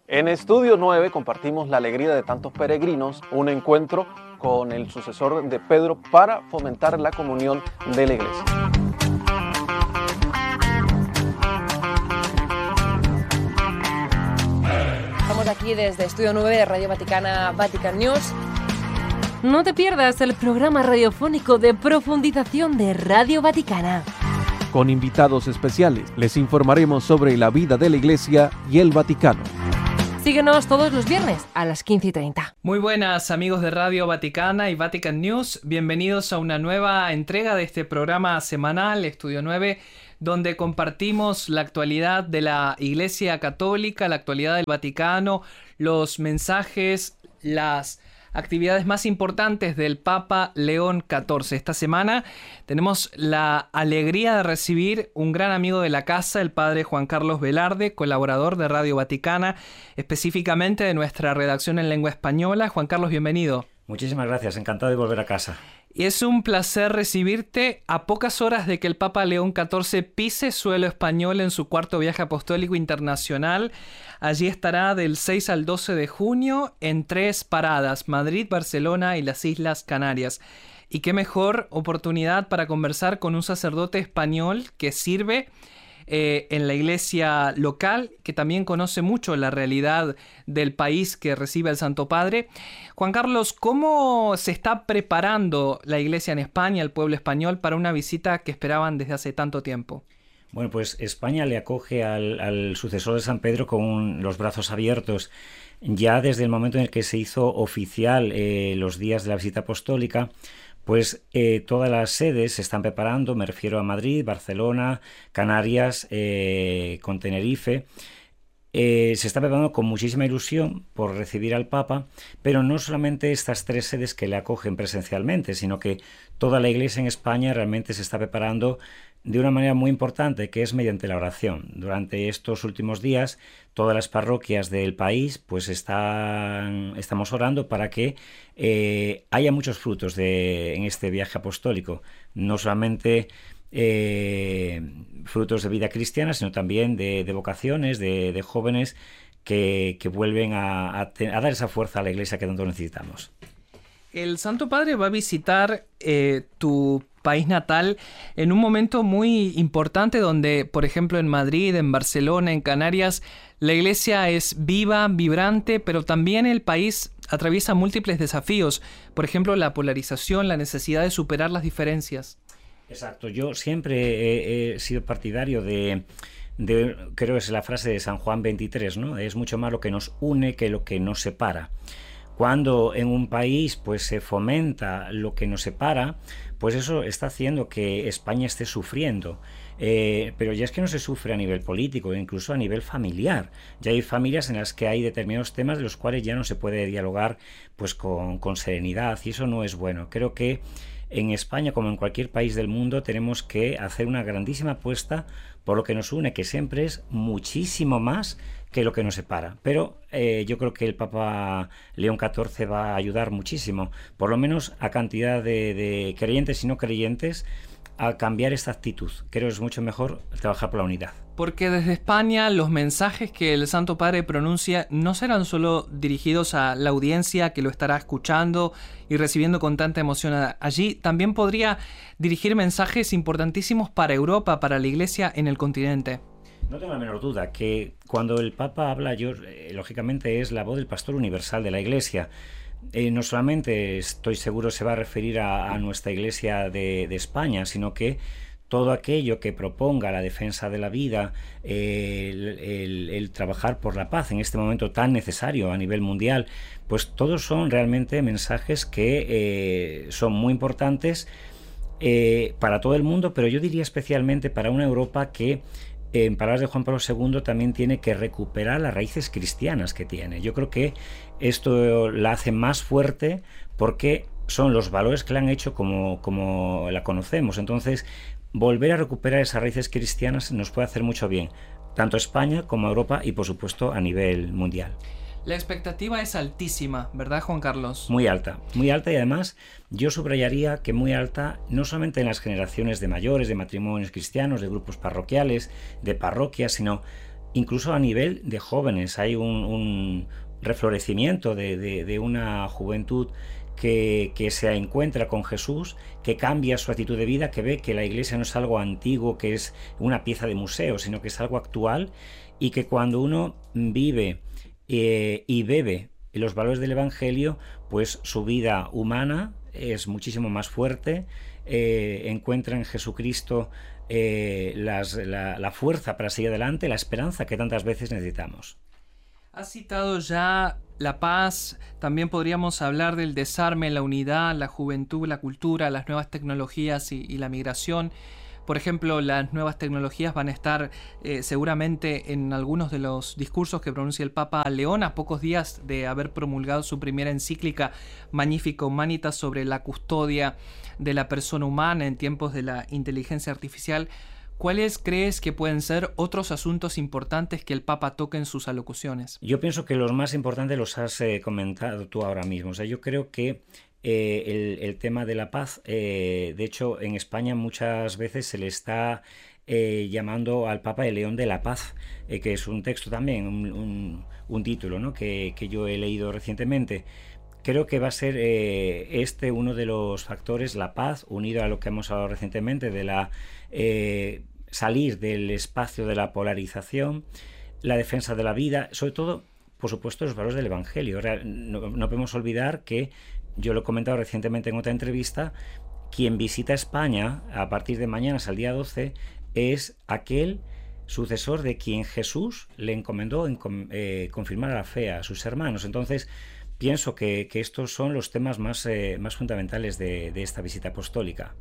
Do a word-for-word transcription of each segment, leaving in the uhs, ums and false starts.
En Estudio nueve compartimos la alegría de tantos peregrinos, un encuentro con el sucesor de Pedro para fomentar la comunión de la Iglesia. Estamos aquí desde Estudio nueve de Radio Vaticana, Vatican News. No te pierdas el programa radiofónico de profundización de Radio Vaticana. Con invitados especiales les informaremos sobre la vida de la Iglesia y el Vaticano. Síguenos todos los viernes a las quince y treinta. Muy buenas amigos de Radio Vaticana y Vatican News. Bienvenidos a una nueva entrega de este programa semanal Estudio nueve, donde compartimos la actualidad de la Iglesia Católica, la actualidad del Vaticano, los mensajes, las actividades más importantes del Papa León catorce. Esta semana tenemos la alegría de recibir un gran amigo de la casa, el padre Juan Carlos Velarde, colaborador de Radio Vaticana, específicamente de nuestra redacción en lengua española. Juan Carlos, bienvenido. Muchísimas gracias, encantado de volver a casa. Y es un placer recibirte a pocas horas de que el Papa León catorce pise suelo español en su cuarto viaje apostólico internacional. Allí estará del seis al doce de junio en tres paradas: Madrid, Barcelona y las Islas Canarias. Y qué mejor oportunidad para conversar con un sacerdote español que sirve eh, en la iglesia local, que también conoce mucho la realidad del país que recibe el Santo Padre. Juan Carlos, ¿cómo se está preparando la iglesia en España, el pueblo español, para una visita que esperaban desde hace tanto tiempo? Bueno, pues España le acoge al, al sucesor de San Pedro con un, los brazos abiertos. Ya desde el momento en el que se hizo oficial eh, los días de la visita apostólica, pues eh, todas las sedes se están preparando, me refiero a Madrid, Barcelona, Canarias, eh, con Tenerife. Eh, se está preparando con muchísima ilusión por recibir al Papa, pero no solamente estas tres sedes que le acogen presencialmente, sino que toda la Iglesia en España realmente se está preparando de una manera muy importante, que es mediante la oración. Durante estos últimos días, todas las parroquias del país pues están, estamos orando para que eh, haya muchos frutos de, en este viaje apostólico, no solamente eh, frutos de vida cristiana, sino también de, de vocaciones, de, de jóvenes que, que vuelven a, a, a dar esa fuerza a la Iglesia que tanto necesitamos. El Santo Padre va a visitar eh, tu país natal en un momento muy importante donde, por ejemplo, en Madrid, en Barcelona, en Canarias, la iglesia es viva, vibrante, pero también el país atraviesa múltiples desafíos. Por ejemplo, la polarización, la necesidad de superar las diferencias. Exacto. Yo siempre he, he sido partidario de... de creo que es la frase de San Juan veintitrés, ¿no? Es mucho más lo que nos une que lo que nos separa. Cuando en un país pues se fomenta lo que nos separa, pues eso está haciendo que España esté sufriendo. Eh, pero ya es que no se sufre a nivel político, incluso a nivel familiar. Ya hay familias en las que hay determinados temas de los cuales ya no se puede dialogar pues con, con serenidad, y eso no es bueno. Creo que en España, como en cualquier país del mundo, tenemos que hacer una grandísima apuesta por lo que nos une, que siempre es muchísimo más que lo que nos separa. Pero eh, yo creo que el Papa León catorce va a ayudar muchísimo, por lo menos a cantidad de, de creyentes y no creyentes, a cambiar esta actitud. Creo que es mucho mejor trabajar por la unidad. Porque desde España los mensajes que el Santo Padre pronuncia no serán solo dirigidos a la audiencia que lo estará escuchando y recibiendo con tanta emoción allí, también podría dirigir mensajes importantísimos para Europa, para la Iglesia en el continente. No tengo la menor duda que cuando el Papa habla, yo eh, lógicamente es la voz del pastor universal de la Iglesia. Eh, no solamente estoy seguro se va a referir a, a nuestra Iglesia de, de España, sino que todo aquello que proponga la defensa de la vida, eh, el, el, el trabajar por la paz en este momento tan necesario a nivel mundial, pues todos son realmente mensajes que eh, son muy importantes eh, para todo el mundo, pero yo diría especialmente para una Europa que, en palabras de Juan Pablo segundo, también tiene que recuperar las raíces cristianas que tiene. Yo creo que esto la hace más fuerte porque son los valores que la han hecho como, como la conocemos. Entonces, volver a recuperar esas raíces cristianas nos puede hacer mucho bien, tanto a España como a Europa y, por supuesto, a nivel mundial. La expectativa es altísima, ¿verdad, Juan Carlos? Muy alta, muy alta, y además yo subrayaría que muy alta no solamente en las generaciones de mayores, de matrimonios cristianos, de grupos parroquiales, de parroquias, sino incluso a nivel de jóvenes. Hay un, un reflorecimiento de, de, de una juventud que, que se encuentra con Jesús, que cambia su actitud de vida, que ve que la Iglesia no es algo antiguo, que es una pieza de museo, sino que es algo actual, y que cuando uno vive eh, y bebe los valores del Evangelio, pues su vida humana es muchísimo más fuerte, eh, encuentra en Jesucristo eh, las, la, la fuerza para seguir adelante, la esperanza que tantas veces necesitamos. Has citado ya la paz, también podríamos hablar del desarme, la unidad, la juventud, la cultura, las nuevas tecnologías y, y la migración. Por ejemplo, las nuevas tecnologías van a estar eh, seguramente en algunos de los discursos que pronuncia el Papa León a pocos días de haber promulgado su primera encíclica Magnificat Humanitas sobre la custodia de la persona humana en tiempos de la inteligencia artificial. ¿Cuáles crees que pueden ser otros asuntos importantes que el Papa toque en sus alocuciones? Yo pienso que los más importantes los has eh, comentado tú ahora mismo. O sea, yo creo que eh, el, el tema de la paz, eh, de hecho, en España muchas veces se le está eh, llamando al Papa el León de la Paz, eh, que es un texto también, un, un, un título, ¿no?, que, que yo he leído recientemente. Creo que va a ser eh, este uno de los factores, la paz, unido a lo que hemos hablado recientemente de la eh, salir del espacio de la polarización, la defensa de la vida, sobre todo, por supuesto, los valores del Evangelio. Ahora, no, no podemos olvidar que, yo lo he comentado recientemente en otra entrevista, quien visita España a partir de mañana hasta el día doce es aquel sucesor de quien Jesús le encomendó en, eh, confirmar la fe a sus hermanos. Entonces, pienso que, que estos son los temas más, eh, más fundamentales de, de esta visita apostólica.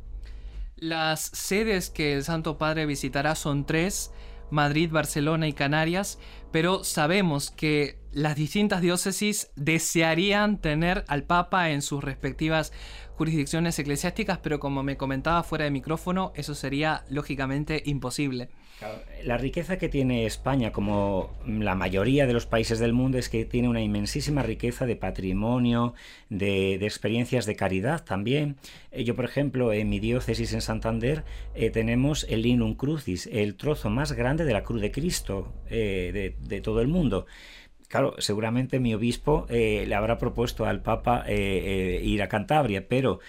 Las sedes que el Santo Padre visitará son tres: Madrid, Barcelona y Canarias, pero sabemos que las distintas diócesis desearían tener al Papa en sus respectivas jurisdicciones eclesiásticas, pero como me comentaba fuera de micrófono, eso sería lógicamente imposible. La riqueza que tiene España, como la mayoría de los países del mundo, es que tiene una inmensísima riqueza de patrimonio, de, de experiencias de caridad también. Yo, por ejemplo, en mi diócesis en Santander eh, tenemos el Linum Crucis, el trozo más grande de la cruz de Cristo eh, de, de todo el mundo. Claro, seguramente mi obispo eh, le habrá propuesto al Papa eh, eh, ir a Cantabria, pero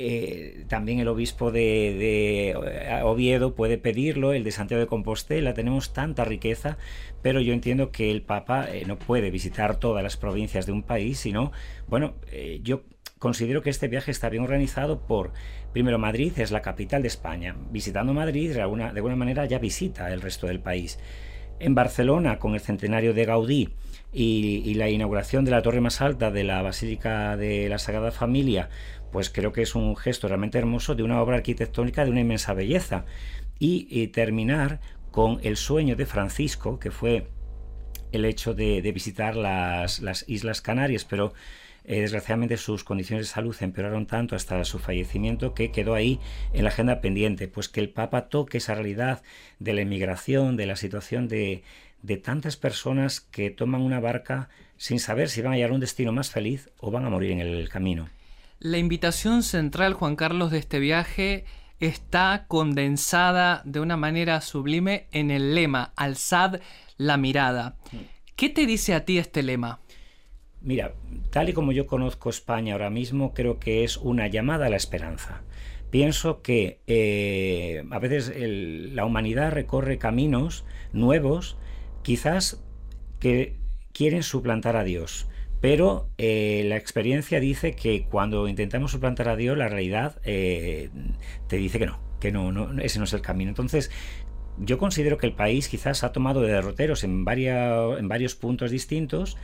eh, también el obispo de, de Oviedo puede pedirlo, el de Santiago de Compostela. Tenemos tanta riqueza, pero yo entiendo que el Papa eh, no puede visitar todas las provincias de un país, sino, bueno, eh, yo considero que este viaje está bien organizado por, primero, Madrid es la capital de España. Visitando Madrid, de alguna, de alguna manera ya visita el resto del país. En Barcelona, con el centenario de Gaudí y, y la inauguración de la torre más alta de la Basílica de la Sagrada Familia, pues creo que es un gesto realmente hermoso de una obra arquitectónica de una inmensa belleza. Y, y terminar con el sueño de Francisco, que fue el hecho de, de visitar las, las Islas Canarias, pero Eh, desgraciadamente sus condiciones de salud empeoraron tanto hasta su fallecimiento que quedó ahí en la agenda pendiente. Pues que el Papa toque esa realidad de la inmigración, de la situación de, de tantas personas que toman una barca sin saber si van a llegar a un destino más feliz o van a morir en el camino. La invitación central, Juan Carlos, de este viaje está condensada de una manera sublime en el lema: alzad la mirada. ¿Qué te dice a ti este lema? Mira, tal y como yo conozco España ahora mismo, creo que es una llamada a la esperanza. Pienso que eh, a veces el, la humanidad recorre caminos nuevos, quizás que quieren suplantar a Dios, pero eh, la experiencia dice que cuando intentamos suplantar a Dios, la realidad eh, te dice que no, que no, no, ese no es el camino. Entonces, yo considero que el país quizás ha tomado de derroteros en, varias, en varios puntos distintos,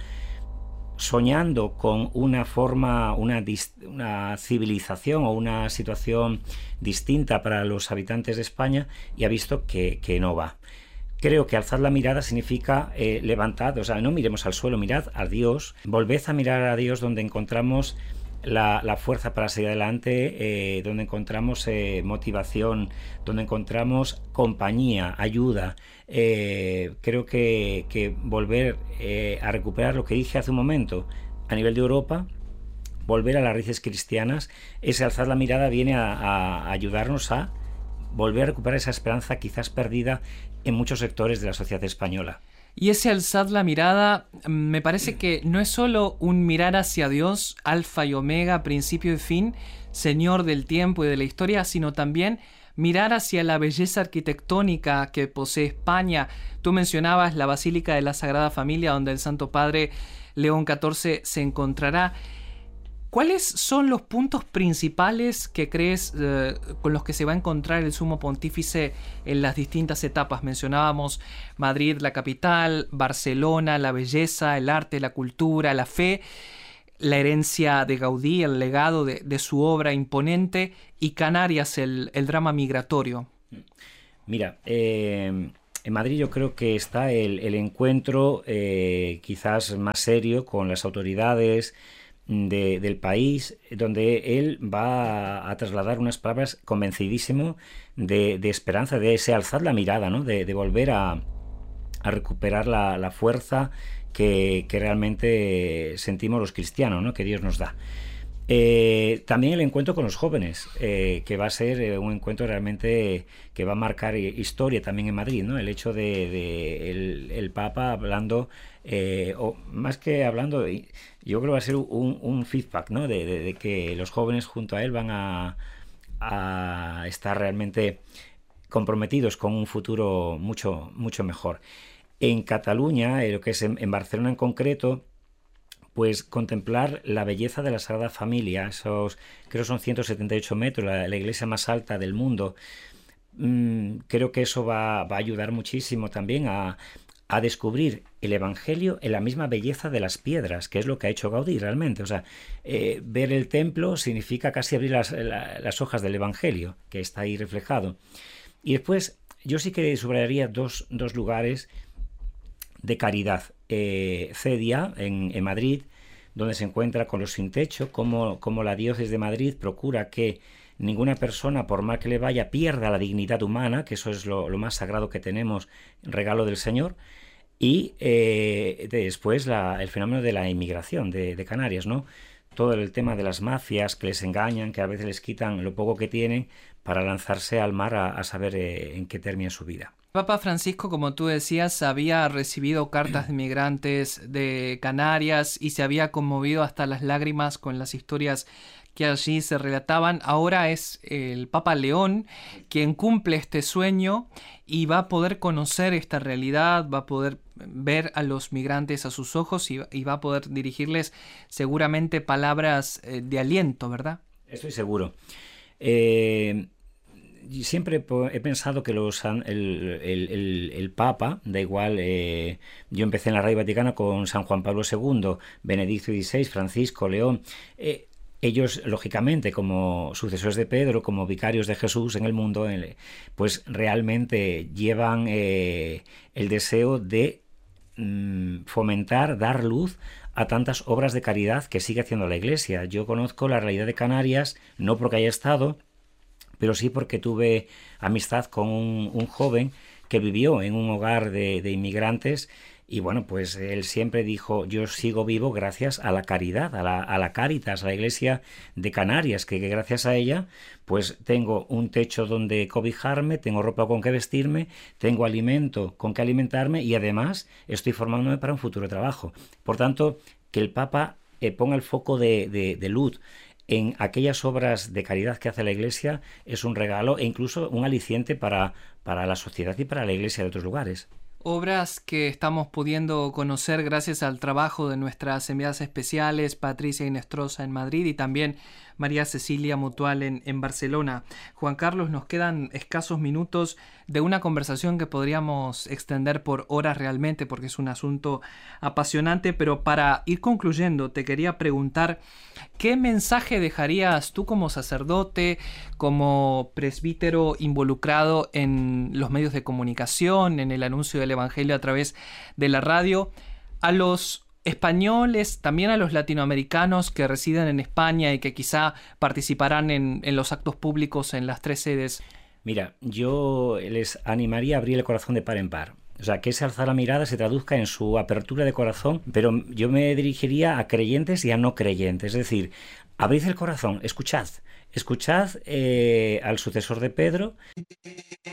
soñando con una forma, una, una civilización o una situación distinta para los habitantes de España, y ha visto que, que no va. Creo que alzar la mirada significa eh, levantad, o sea, no miremos al suelo, mirad a Dios, volved a mirar a Dios donde encontramos la, la fuerza para seguir adelante, eh, donde encontramos eh, motivación, donde encontramos compañía, ayuda. Eh, creo que, que volver eh, a recuperar lo que dije hace un momento a nivel de Europa, volver a las raíces cristianas, ese alzar la mirada viene a, a ayudarnos a volver a recuperar esa esperanza quizás perdida en muchos sectores de la sociedad española. Y ese alzar la mirada, me parece que no es solo un mirar hacia Dios, alfa y omega, principio y fin, Señor del tiempo y de la historia, sino también mirar hacia la belleza arquitectónica que posee España. Tú mencionabas la Basílica de la Sagrada Familia, donde el Santo Padre León catorce se encontrará. ¿Cuáles son los puntos principales que crees eh, con los que se va a encontrar el Sumo Pontífice en las distintas etapas? Mencionábamos Madrid, la capital, Barcelona, la belleza, el arte, la cultura, la fe, la herencia de Gaudí, el legado de, de su obra imponente, y Canarias, el, el drama migratorio. Mira, eh, en Madrid yo creo que está el, el encuentro eh, quizás más serio con las autoridades De, del país, donde él va a, a trasladar unas palabras convencidísimo de, de esperanza, de ese alzar la mirada, ¿no? de, de volver a, a recuperar la, la fuerza que, que realmente sentimos los cristianos, ¿no? que Dios nos da. Eh, también el encuentro con los jóvenes, eh, que va a ser eh, un encuentro realmente que va a marcar historia también en Madrid, ¿no? El hecho de, de el, el Papa hablando, eh, o más que hablando, yo creo que va a ser un, un feedback, ¿no? De, de, de que los jóvenes junto a él van a, a estar realmente comprometidos con un futuro mucho, mucho mejor. En Cataluña, eh, lo que es en, en Barcelona en concreto, pues contemplar la belleza de la Sagrada Familia, esos creo son ciento setenta y ocho metros, la, la iglesia más alta del mundo. Mm, creo que eso va, va a ayudar muchísimo también a, a descubrir el Evangelio en la misma belleza de las piedras, que es lo que ha hecho Gaudí realmente. O sea, eh, ver el templo significa casi abrir las, la, las hojas del Evangelio, que está ahí reflejado. Y después, yo sí que subrayaría dos, dos lugares de caridad. Eh, Cedia, en, en Madrid, donde se encuentra con los sin techo, como, como la diócesis de Madrid procura que ninguna persona, por mal que le vaya, pierda la dignidad humana, que eso es lo, lo más sagrado que tenemos, regalo del Señor. Y eh, después la, el fenómeno de la inmigración de, de Canarias, ¿no? Todo el tema de las mafias que les engañan, que a veces les quitan lo poco que tienen para lanzarse al mar a, a saber eh, en qué termina su vida. Papa Francisco, como tú decías, había recibido cartas de migrantes de Canarias y se había conmovido hasta las lágrimas con las historias que allí se relataban. Ahora es el Papa León quien cumple este sueño y va a poder conocer esta realidad, va a poder ver a los migrantes a sus ojos y, y va a poder dirigirles seguramente palabras eh, de aliento, ¿verdad? Estoy seguro. Eh... Siempre he pensado que los, el, el, el, el Papa, da igual, eh, yo empecé en la Radio Vaticana con San Juan Pablo segundo, Benedicto dieciséis, Francisco, León, eh, ellos, lógicamente, como sucesores de Pedro, como vicarios de Jesús en el mundo, pues realmente llevan eh, el deseo de mm, fomentar, dar luz a tantas obras de caridad que sigue haciendo la Iglesia. Yo conozco la realidad de Canarias, no porque haya estado, pero sí porque tuve amistad con un, un joven que vivió en un hogar de, de inmigrantes y bueno, pues él siempre dijo, yo sigo vivo gracias a la caridad, a la, a la Cáritas, a la Iglesia de Canarias, que, que gracias a ella pues tengo un techo donde cobijarme, tengo ropa con que vestirme, tengo alimento con que alimentarme y además estoy formándome para un futuro trabajo. Por tanto, que el Papa eh, ponga el foco de, de, de luz en aquellas obras de caridad que hace la Iglesia es un regalo e incluso un aliciente para, para la sociedad y para la Iglesia de otros lugares. Obras que estamos pudiendo conocer gracias al trabajo de nuestras enviadas especiales, Patricia Inestrosa en Madrid y también María Cecilia Mutual en, en Barcelona. Juan Carlos, nos quedan escasos minutos de una conversación que podríamos extender por horas realmente porque es un asunto apasionante, pero para ir concluyendo te quería preguntar ¿qué mensaje dejarías tú como sacerdote, como presbítero involucrado en los medios de comunicación, en el anuncio del Evangelio a través de la radio, a los españoles, también a los latinoamericanos que residen en España y que quizá participarán en, en los actos públicos en las tres sedes? Mira, yo les animaría a abrir el corazón de par en par. O sea, que ese alzar la mirada se traduzca en su apertura de corazón, pero yo me dirigiría a creyentes y a no creyentes. Es decir, abrid el corazón, escuchad. Escuchad eh, al sucesor de Pedro.